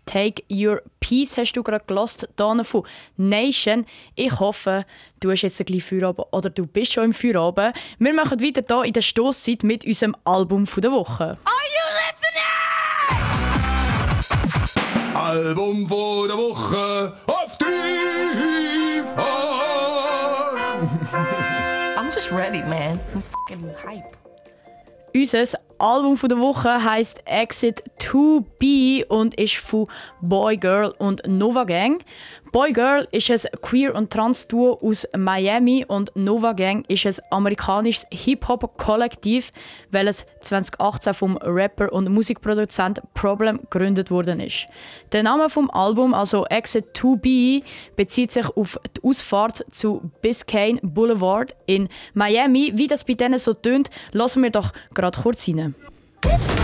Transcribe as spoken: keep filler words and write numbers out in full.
Take Your Peace hast du gerade gehört, hier von Nation. Ich hoffe, du hast jetzt ein bisschen Feierabend oder du bist schon im Feierabend. Wir machen weiter hier in der Stosszeit mit unserem Album der Woche. Are you listening? Album von der Woche auf Dreifach. I'm just ready, man. I'm fucking hype. Unser Album der Woche heisst Exit to Be und ist von Boy Girl und Nova Gang. Boy Girl ist ein Queer- und Trans-Duo aus Miami und Nova Gang ist ein amerikanisches Hip-Hop-Kollektiv, welches zwanzig achtzehn vom Rapper und Musikproduzent Problem gegründet worden ist. Der Name vom Album, also Exit to Be, bezieht sich auf die Ausfahrt zu Biscayne Boulevard in Miami. Wie das bei denen so tönt, lassen wir doch gerade kurz rein.